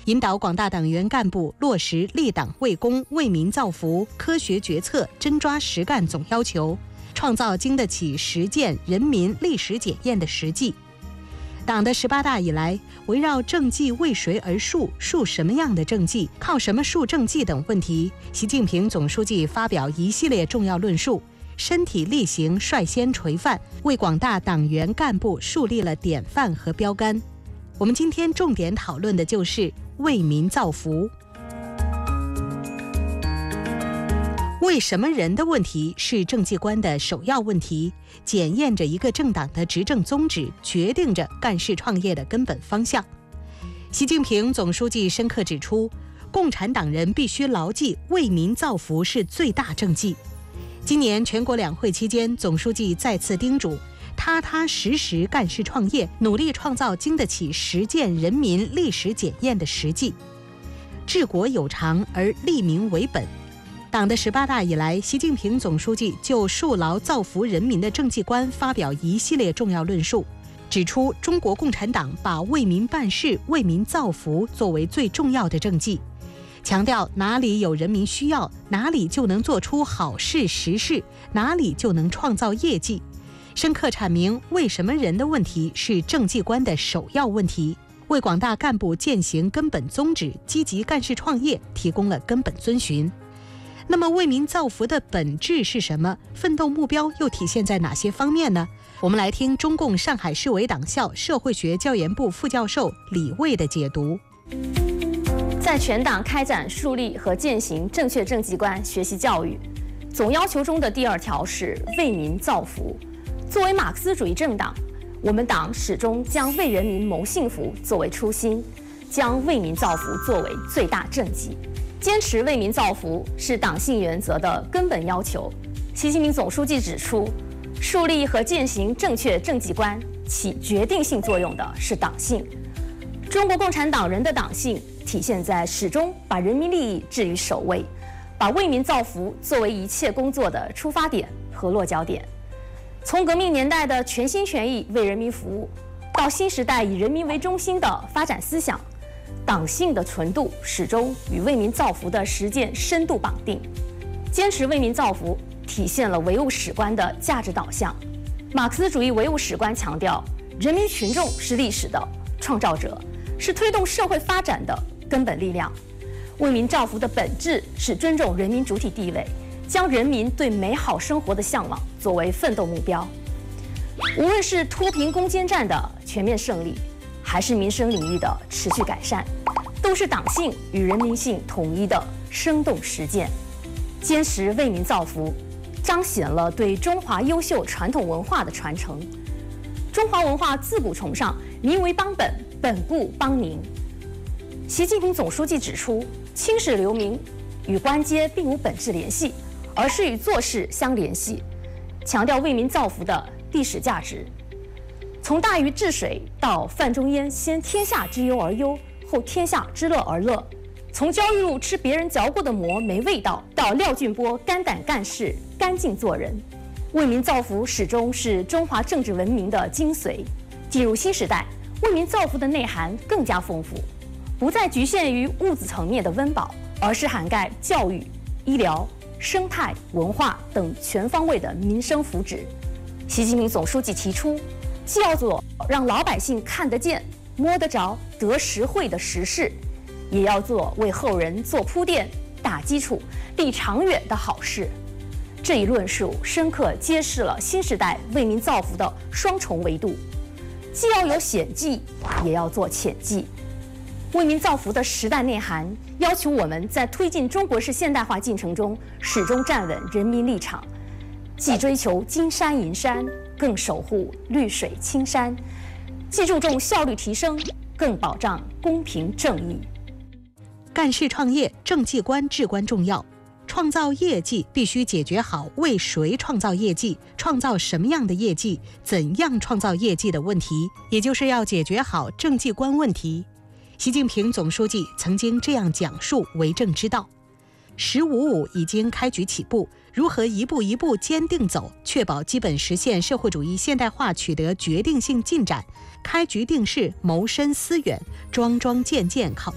引导广大党员干部落实立党为公、为民造福、科学决策、真抓实干总要求，创造经得起实践、人民历史检验的实际。党的18大以来，围绕政绩为谁而树、树什么样的政绩、靠什么树政绩等问题，习近平总书记发表一系列重要论述，身体力行率先垂范，为广大党员干部树立了典范和标杆。我们今天重点讨论的就是为民造福。为什么人的问题是政绩观的首要问题，检验着一个政党的执政宗旨，决定着干事创业的根本方向。习近平总书记深刻指出，共产党人必须牢记为民造福是最大政绩。今年全国两会期间，总书记再次叮嘱踏踏实实干事创业，努力创造经得起实践人民历史检验的实际。治国有常而利民为本。党的18大以来，习近平总书记就树牢造福人民的政绩观发表一系列重要论述，指出中国共产党把为民办事、为民造福作为最重要的政绩，强调哪里有人民需要，哪里就能做出好事实事，哪里就能创造业绩，深刻阐明为什么人的问题是政绩观的首要问题，为广大干部践行根本宗旨、积极干事创业提供了根本遵循。那么为民造福的本质是什么？奋斗目标又体现在哪些方面呢？我们来听中共上海市委党校社会学教研部副教授李卫的解读。 在全党开展树立和践行正确政绩观学习教育，总要求中的第2条是为民造福。作为马克思主义政党，我们党始终将为人民谋幸福作为初心，将为民造福作为最大政绩。坚持为民造福是党性原则的根本要求。习近平总书记指出，树立和践行正确政绩观起决定性作用的是党性。中国共产党人的党性体现在始终把人民利益置于首位，把为民造福作为一切工作的出发点和落脚点。从革命年代的全心全意为人民服务，到新时代以人民为中心的发展思想，党性的纯度始终与为民造福的实践深度绑定。坚持为民造福体现了唯物史观的价值导向。马克思主义唯物史观强调，人民群众是历史的创造者，是推动社会发展的根本力量。为民造福的本质是尊重人民主体地位，将人民对美好生活的向往作为奋斗目标。无论是脱贫攻坚战的全面胜利，还是民生领域的持续改善，都是党性与人民性统一的生动实践。坚持为民造福，彰显了对中华优秀传统文化的传承。中华文化自古崇尚民为邦本，本固邦宁。习近平总书记指出，青史留名与官阶并无本质联系，而是与做事相联系，强调为民造福的历史价值。从大禹治水到范仲淹先天下之忧而忧，后天下之乐而乐；从焦裕禄吃别人嚼过的馍没味道，到廖俊波肝胆干事干净做人，为民造福始终是中华政治文明的精髓。进入新时代，为民造福的内涵更加丰富，不再局限于物质层面的温饱，而是涵盖教育、医疗、生态、文化等全方位的民生福祉。习近平总书记提出，既要做让老百姓看得见、摸得着、得实惠的实事，也要做为后人做铺垫、打基础、立长远的好事。这一论述深刻揭示了新时代为民造福的双重维度，既要有显技，也要做潜技。为民造福的时代内涵要求我们在推进中国式现代化进程中，始终站稳人民立场，既追求金山银山，更守护绿水青山；既注重效率提升，更保障公平正义。 干事创业，政绩观至关重要。创造业绩必须解决好为谁创造业绩、创造什么样的业绩、怎样创造业绩的问题，也就是要解决好政绩观问题。习近平总书记曾经这样讲述为政之道：“15+5已经开局起步，如何一步一步坚定走，确保基本实现社会主义现代化取得决定性进展？开局定势，谋深思远，桩桩件件考